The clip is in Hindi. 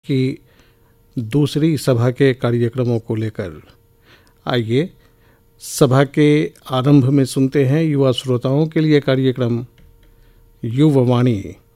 की दूसरी सभा के कार्यक्रमों को लेकर। आइए सभा के आरंभ में सुनते हैं युवा श्रोताओं के लिए कार्यक्रम युववाणी।